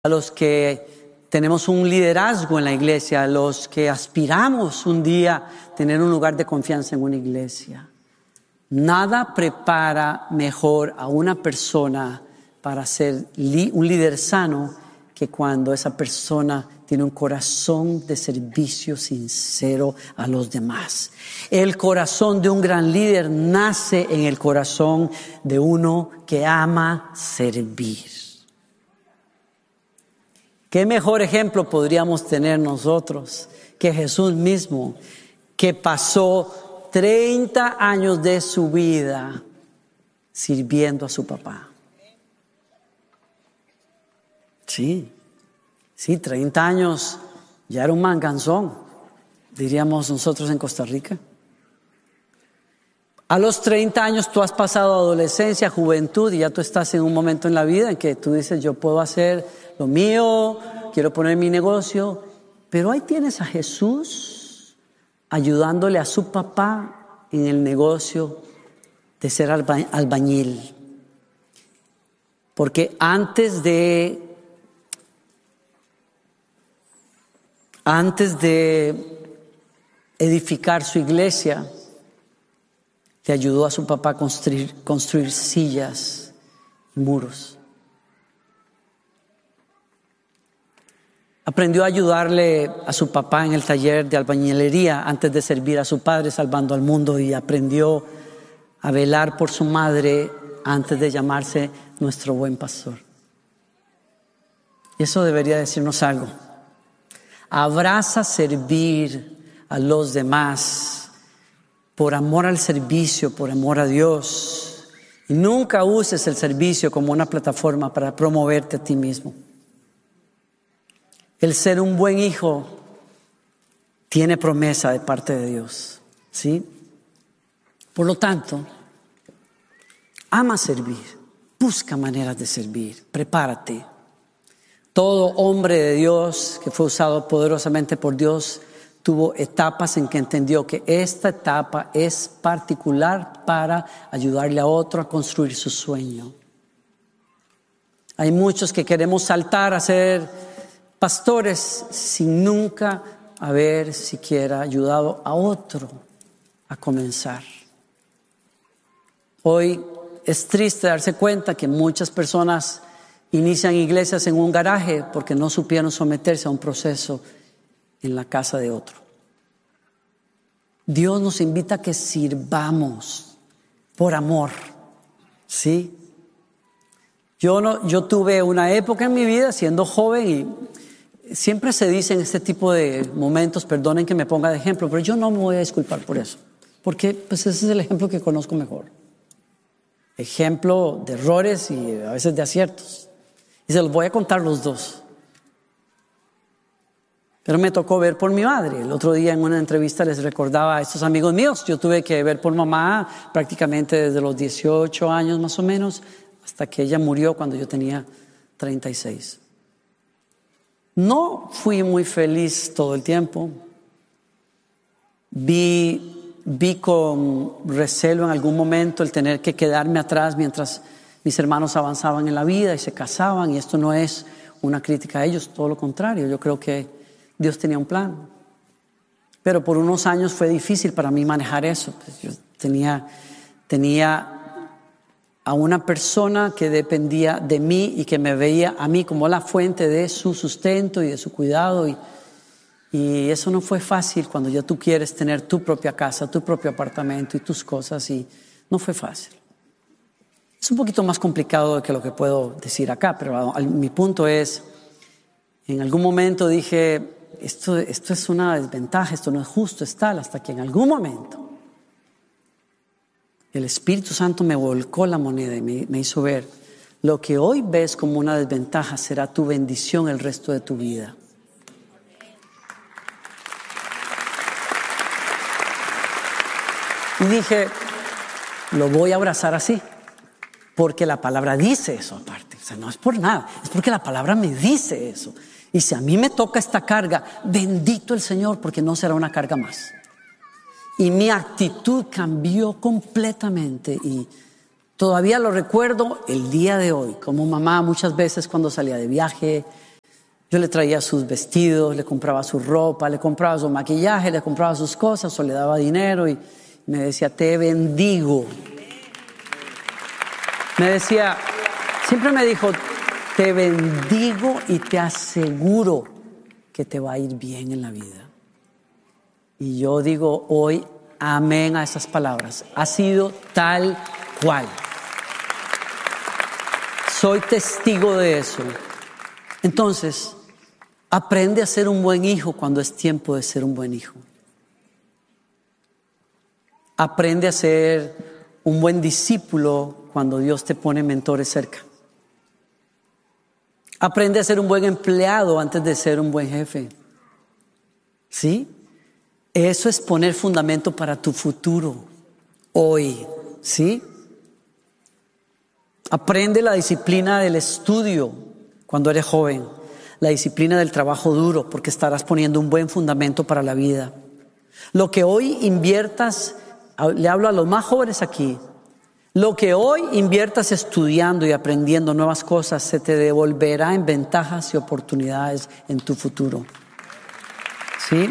a los que tenemos un liderazgo en la iglesia, a los que aspiramos un día tener un lugar de confianza en una iglesia. Nada prepara mejor a una persona para ser un líder sano que cuando esa persona tiene un corazón de servicio sincero a los demás. El corazón de un gran líder nace en el corazón de uno que ama servir. ¿Qué mejor ejemplo podríamos tener nosotros que Jesús mismo, que pasó 30 años de su vida sirviendo a su papá? Sí, 30 años, ya era un manganzón, diríamos nosotros en Costa Rica. A los 30 años tú has pasado adolescencia, juventud y ya tú estás en un momento en la vida en que tú dices, yo puedo hacer lo mío, quiero poner mi negocio, pero ahí tienes a Jesús ayudándole a su papá en el negocio de ser albañil. Porque antes de edificar su iglesia, le ayudó a su papá a construir sillas y muros. Aprendió a ayudarle a su papá en el taller de albañilería antes de servir a su padre salvando al mundo, y aprendió a velar por su madre antes de llamarse nuestro buen pastor. Y eso debería decirnos algo. Abraza servir a los demás por amor al servicio, por amor a Dios. Y nunca uses el servicio como una plataforma para promoverte a ti mismo. El ser un buen hijo tiene promesa de parte de Dios, ¿sí? Por lo tanto, ama servir, busca maneras de servir, prepárate. Todo hombre de Dios que fue usado poderosamente por Dios tuvo etapas en que entendió que esta etapa es particular para ayudarle a otro a construir su sueño. Hay muchos que queremos saltar a ser pastores sin nunca haber siquiera ayudado a otro a comenzar. Hoy es triste darse cuenta que muchas personas inician iglesias en un garaje porque no supieron someterse a un proceso en la casa de otro. Dios nos invita a que sirvamos por amor, ¿sí? Yo tuve una época en mi vida siendo joven y siempre se dice en este tipo de momentos, perdonen que me ponga de ejemplo, pero yo no me voy a disculpar por eso, porque pues ese es el ejemplo que conozco mejor. Ejemplo de errores y a veces de aciertos. Y se los voy a contar los dos. Pero me tocó ver por mi madre. El otro día en una entrevista les recordaba a estos amigos míos, yo tuve que ver por mamá prácticamente desde los 18 años más o menos, hasta que ella murió cuando yo tenía 36. No fui muy feliz todo el tiempo. Vi con recelo en algún momento el tener que quedarme atrás mientras mis hermanos avanzaban en la vida y se casaban, y esto no es una crítica a ellos, todo lo contrario, yo creo que Dios tenía un plan. Pero por unos años fue difícil para mí manejar eso. Pues yo tenía a una persona que dependía de mí y que me veía a mí como la fuente de su sustento y de su cuidado, y eso no fue fácil cuando ya tú quieres tener tu propia casa, tu propio apartamento y tus cosas, y no fue fácil. Es un poquito más complicado que lo que puedo decir acá, pero mi punto es, en algún momento dije, esto es una desventaja, esto no es justo, es tal, hasta que en algún momento el Espíritu Santo me volcó la moneda y me hizo ver, lo que hoy ves como una desventaja será tu bendición el resto de tu vida. Y dije, lo voy a abrazar así, porque la palabra dice eso aparte. O sea, no es por nada, es porque la palabra me dice eso. Y si a mí me toca esta carga, bendito el Señor, porque no será una carga más. Y mi actitud cambió completamente, y todavía lo recuerdo el día de hoy. Como mamá, muchas veces cuando salía de viaje, Yo le traía sus vestidos, le compraba su ropa, le compraba su maquillaje, le compraba sus cosas o le daba dinero y me decía, te bendigo. Me decía, siempre me dijo, te bendigo y te aseguro que te va a ir bien en la vida. Y yo digo hoy, amén a esas palabras. Ha sido tal cual. Soy testigo de eso. Entonces, aprende a ser un buen hijo cuando es tiempo de ser un buen hijo. Aprende a ser un buen discípulo cuando Dios te pone mentores cerca. Aprende a ser un buen empleado antes de ser un buen jefe. ¿Sí? Eso es poner fundamento para tu futuro hoy. ¿Sí? Aprende la disciplina del estudio cuando eres joven, la disciplina del trabajo duro, porque estarás poniendo un buen fundamento para la vida. Lo que hoy inviertas, le hablo a los más jóvenes aquí, lo que hoy inviertas estudiando y aprendiendo nuevas cosas se te devolverá en ventajas y oportunidades en tu futuro. ¿Sí?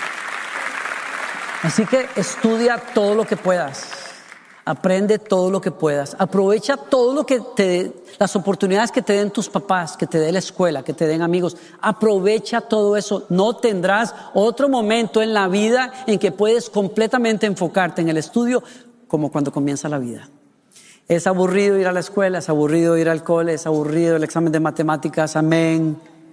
Así que estudia todo lo que puedas. Aprende todo lo que puedas. Aprovecha todo lo que las oportunidades que te den tus papás, que te dé la escuela, que te den amigos. Aprovecha todo eso. No tendrás otro momento en la vida en que puedes completamente enfocarte en el estudio como cuando comienza la vida. Es aburrido ir a la escuela, es aburrido ir al cole, es aburrido el examen de matemáticas, amén.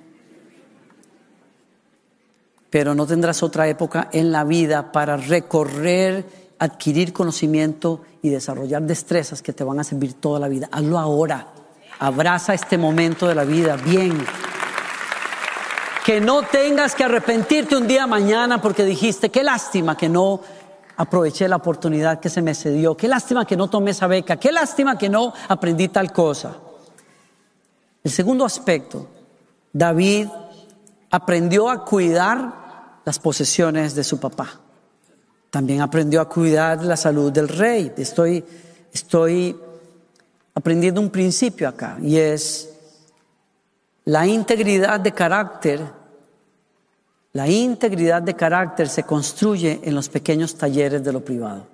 Pero no tendrás otra época en la vida para recorrer, adquirir conocimiento y desarrollar destrezas que te van a servir toda la vida. Hazlo ahora. Abraza este momento de la vida bien. Que no tengas que arrepentirte un día mañana porque dijiste, qué lástima que no aproveché la oportunidad que se me cedió. Qué lástima que no tomé esa beca. Qué lástima que no aprendí tal cosa. El segundo aspecto, David aprendió a cuidar las posesiones de su papá. También aprendió a cuidar la salud del rey. Estoy aprendiendo un principio acá y es la integridad de carácter. La integridad de carácter se construye en los pequeños talleres de lo privado.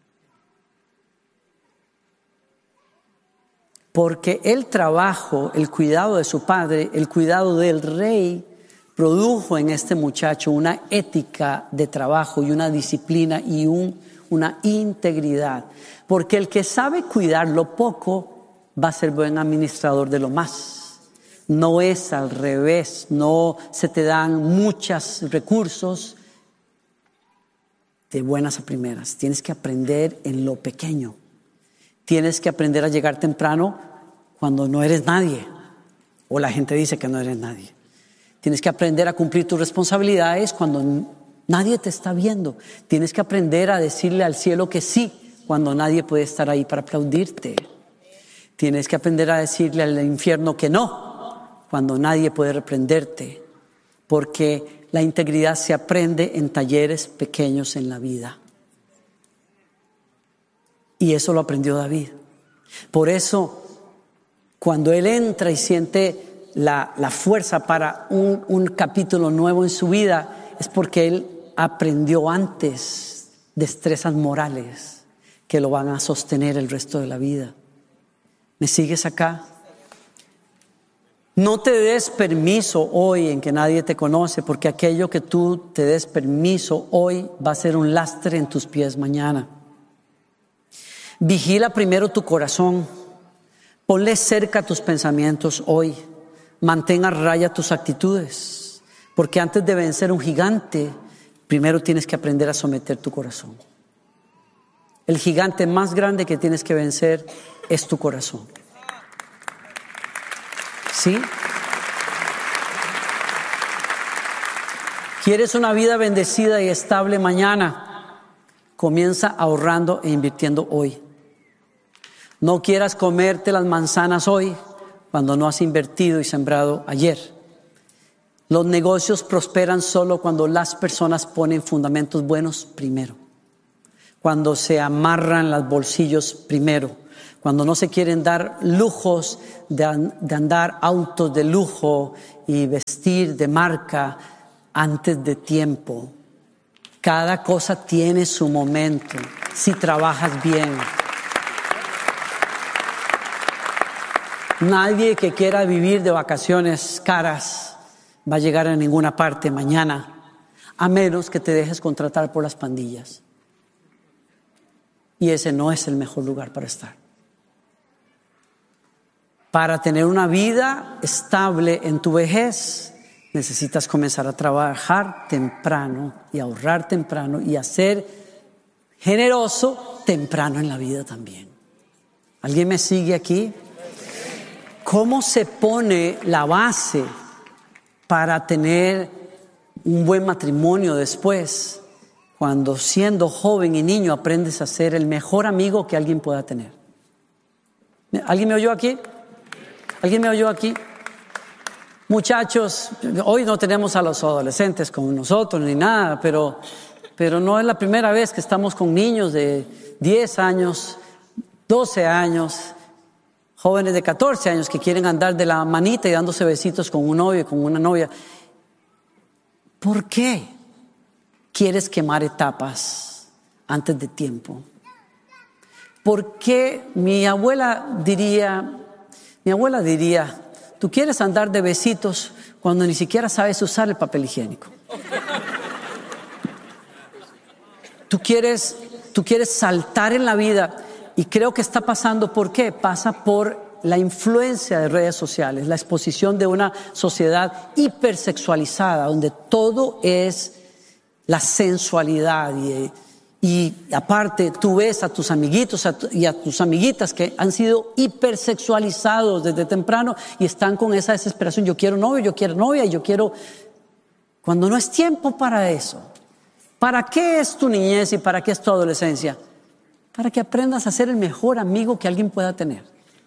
Porque el trabajo, el cuidado de su padre, el cuidado del rey, produjo en este muchacho una ética de trabajo y una disciplina y una integridad. Porque el que sabe cuidar lo poco va a ser buen administrador de lo más. No es al revés, no se te dan muchos recursos de buenas a primeras. Tienes que aprender en lo pequeño. Tienes que aprender a llegar temprano cuando no eres nadie o la gente dice que no eres nadie. Tienes que aprender a cumplir tus responsabilidades cuando nadie te está viendo. Tienes que aprender a decirle al cielo que sí cuando nadie puede estar ahí para aplaudirte. Tienes que aprender a decirle al infierno que no cuando nadie puede reprenderte. Porque la integridad se aprende en talleres pequeños en la vida. Y eso lo aprendió David. Por eso, cuando él entra y siente la fuerza para un capítulo nuevo en su vida, es porque él aprendió antes destrezas morales que lo van a sostener el resto de la vida. ¿Me sigues acá? No te des permiso hoy en que nadie te conoce, porque aquello que tú te des permiso hoy va a ser un lastre en tus pies mañana. Vigila primero tu corazón. Ponle cerca tus pensamientos hoy. Mantén a raya tus actitudes, porque antes de vencer un gigante, primero tienes que aprender a someter tu corazón. El gigante más grande que tienes que vencer es tu corazón. ¿Sí? ¿Quieres una vida bendecida y estable mañana? Comienza ahorrando e invirtiendo hoy. No quieras comerte las manzanas hoy cuando no has invertido y sembrado ayer. Los negocios prosperan solo cuando las personas ponen fundamentos buenos primero. Cuando se amarran los bolsillos primero. cuando no se quieren dar lujos de andar autos de lujo y vestir de marca antes de tiempo. Cada cosa tiene su momento, si trabajas bien. Nadie que quiera vivir de vacaciones caras va a llegar a ninguna parte mañana, a menos que te dejes contratar por las pandillas. Y ese no es el mejor lugar para estar. Para tener una vida estable en tu vejez, necesitas comenzar a trabajar temprano y ahorrar temprano y a ser generoso temprano en la vida también. ¿Alguien me sigue aquí? ¿Cómo se pone la base para tener un buen matrimonio después? Cuando siendo joven y niño aprendes a ser el mejor amigo que alguien pueda tener. ¿Alguien me oyó aquí? ¿Alguien me oyó aquí? Muchachos, hoy no tenemos a los adolescentes con nosotros ni nada, pero no es la primera vez que estamos con niños de 10 años, 12 años, jóvenes de 14 años que quieren andar de la manita y dándose besitos con un novio y con una novia. ¿Por qué quieres quemar etapas antes de tiempo? ¿Por qué mi abuela diría, tú quieres andar de besitos cuando ni siquiera sabes usar el papel higiénico? Tú quieres saltar en la vida y creo que está pasando, ¿por qué? Pasa por la influencia de redes sociales, la exposición de una sociedad hipersexualizada donde todo es la sensualidad y aparte tú ves a tus amiguitos y a tus amiguitas que han sido hipersexualizados desde temprano y están con esa desesperación. Yo quiero novio, yo quiero novia, yo quiero... Cuando no es tiempo para eso. ¿Para qué es tu niñez y para qué es tu adolescencia? Para que aprendas a ser el mejor amigo que alguien pueda tener.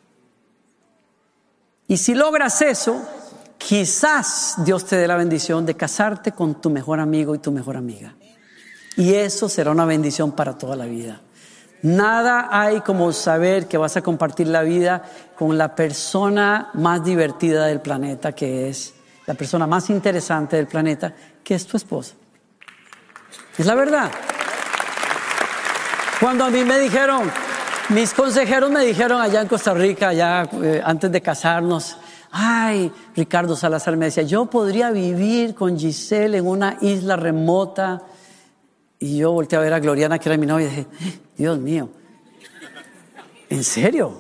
Y si logras eso, quizás Dios te dé la bendición de casarte con tu mejor amigo y tu mejor amiga. Y eso será una bendición para toda la vida. Nada hay como saber que vas a compartir la vida con la persona más divertida del planeta, que es la persona más interesante del planeta, que es tu esposa. Es la verdad. Cuando a mí me dijeron, mis consejeros me dijeron allá en Costa Rica, antes de casarnos, ay, Ricardo Salazar me decía, yo podría vivir con Giselle en una isla remota. Y yo volteé a ver a Gloriana, que era mi novia, y dije, Dios mío, ¿en serio?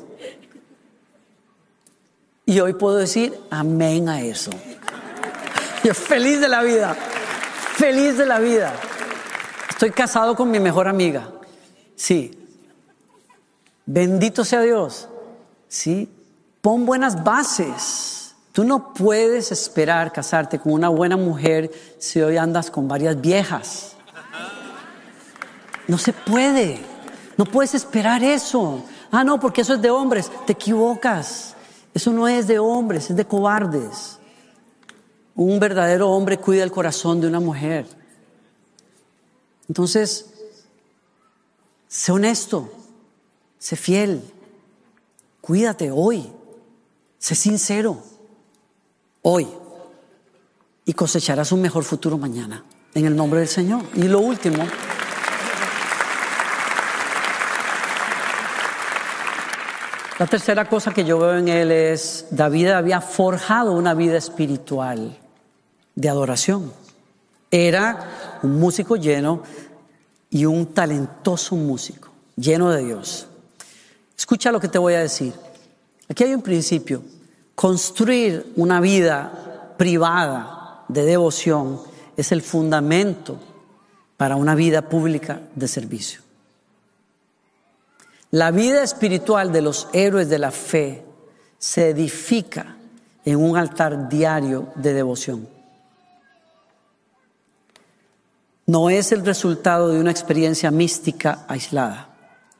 Y hoy puedo decir amén a eso. Yo feliz de la vida, feliz de la vida. Estoy casado con mi mejor amiga, sí. Bendito sea Dios, sí. Pon buenas bases. Tú no puedes esperar casarte con una buena mujer si hoy andas con varias viejas. No se puede. No puedes esperar eso. Ah, no, porque eso es de hombres. Te equivocas. Eso no es de hombres, es de cobardes. Un verdadero hombre cuida el corazón de una mujer. Entonces, sé honesto, sé fiel, cuídate hoy, sé sincero hoy y cosecharás un mejor futuro mañana en el nombre del Señor. Y lo último, la tercera cosa que yo veo en él es, David había forjado una vida espiritual de adoración. Era un músico lleno y un talentoso músico, lleno de Dios. Escucha lo que te voy a decir. Aquí hay un principio. Construir una vida privada de devoción es el fundamento para una vida pública de servicio. La vida espiritual de los héroes de la fe se edifica en un altar diario de devoción. No es el resultado de una experiencia mística aislada.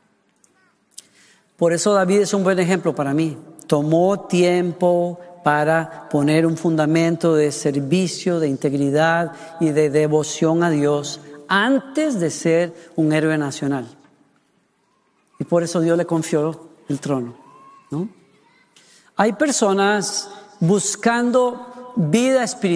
Por eso David es un buen ejemplo para mí. Tomó tiempo para poner un fundamento de servicio, de integridad y de devoción a Dios antes de ser un héroe nacional. Y por eso Dios le confió el trono, ¿no? Hay personas buscando vida espiritual